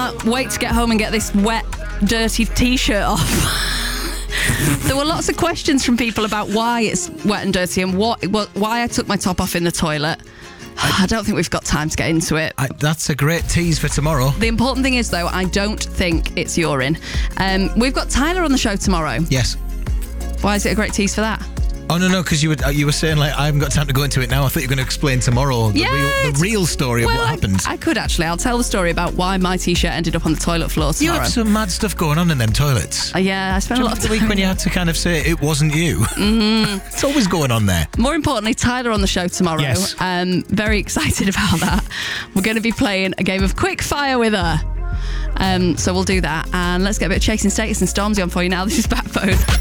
can't wait to get home and get this wet, dirty T-shirt off. There were lots of questions from people about why it's wet and dirty and why I took my top off in the toilet. I don't think we've got time to get into it. That's a great tease for tomorrow. The important thing is, though, I don't think it's urine. We've got Tyler on the show tomorrow. Yes. Why is it a great tease for that? Oh, no, because you were saying, like, I haven't got time to go into it now. I thought you were going to explain tomorrow the real story of what happened. I could, actually. I'll tell the story about why my T-shirt ended up on the toilet floor tomorrow. You have some mad stuff going on in them toilets. Yeah, I spent a lot of time. The week when you had to kind of say it wasn't you. Mm-hmm. It's always going on there. More importantly, Tyler on the show tomorrow. Yes. Very excited about that. We're going to be playing a game of quick fire with her. So we'll do that. And let's get a bit of Chasing Status and Stormzy on for you now. This is Backbone.